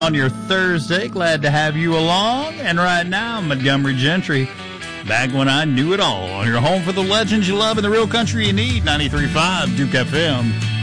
on your Thursday. Glad to have you along. And right now, Montgomery Gentry, back when I knew it all, on your home for the legends you love and the real country you need, 93.5 Duke FM.